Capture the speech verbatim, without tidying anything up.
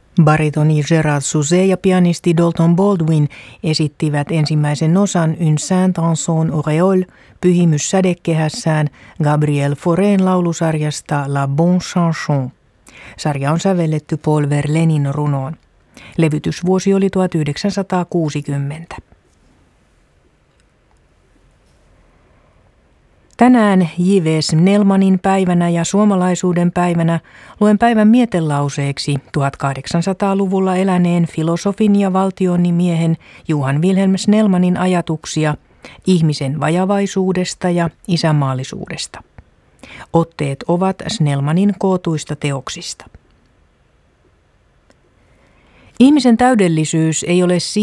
Baritoni Gerard Souzet ja pianisti Dalton Baldwin esittivät ensimmäisen osan Une sainte chanson auréole, pyhimys sädekehässään, Gabriel Faurén laulusarjasta La Bonne Chanson. Sarja on sävelletty Paul Verlainein runoon. Levytysvuosi oli tuhatyhdeksänsataakuusikymmentä. Tänään J V Snellmanin päivänä ja suomalaisuuden päivänä luen päivän mietelauseeksi tuhatkahdeksansataaluvulla eläneen filosofin ja valtionimiehen Johann Wilhelm Snellmanin ajatuksia ihmisen vajavaisuudesta ja isänmaallisuudesta. Otteet ovat Snellmanin kootuista teoksista. Ihmisen täydellisyys ei ole